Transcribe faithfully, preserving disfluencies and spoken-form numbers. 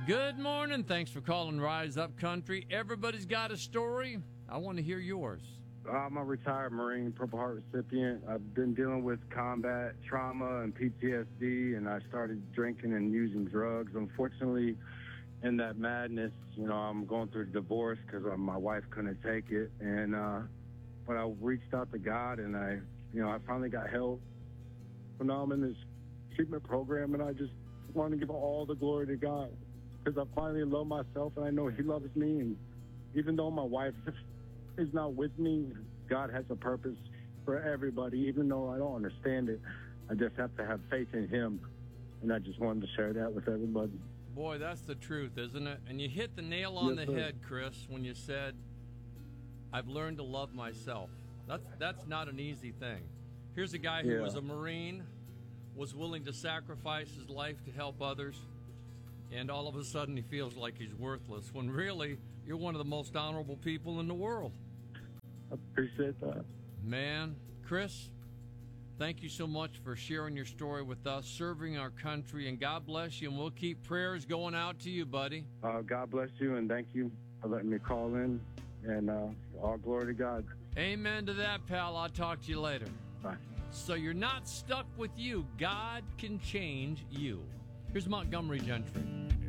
Good morning. Thanks for calling Rise Up Country. Everybody's got a story. I want to hear yours. I'm a retired Marine, Purple Heart recipient. I've been dealing with combat trauma and P T S D, and I started drinking and using drugs. Unfortunately, in that madness, you know, I'm going through a divorce because my wife couldn't take it. And uh, but I reached out to God, and I, you know, I finally got help. So now I'm in this treatment program, and I just want to give all the glory to God because I finally love myself, and I know He loves me. And even though my wife is not with me, God has a purpose for everybody. Even though I don't understand it, I just have to have faith in Him. And I just wanted to share that with everybody. Boy, that's the truth, isn't it? And you hit the nail on Yes, the sir. head, Chris, when you said, I've learned to love myself. That's, that's not an easy thing. Here's a guy who Yeah. was a Marine, was willing to sacrifice his life to help others, and all of a sudden he feels like he's worthless, when really you're one of the most honorable people in the world. I appreciate that. Man, Chris, thank you so much for sharing your story with us, serving our country, and God bless you, and we'll keep prayers going out to you, buddy. Uh, God bless you, and thank you for letting me call in. And uh, all glory to God. Amen to that, pal. I'll talk to you later. Bye. So you're not stuck with you. God can change you. Here's Montgomery Gentry.